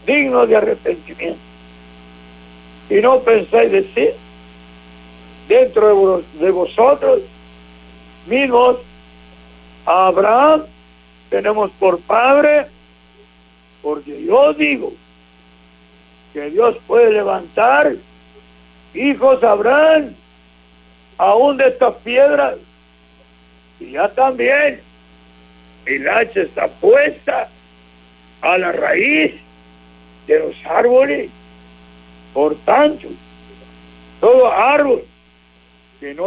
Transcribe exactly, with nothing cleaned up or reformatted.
digno de arrepentimiento. Y no pensáis decir dentro de, vos, de vosotros mismos, a Abraham tenemos por padre, porque yo digo que Dios puede levantar hijos a Abraham aún de estas piedras. Y ya también el hacha está puesta a la raíz de los árboles. Por tanto, todo árbol que no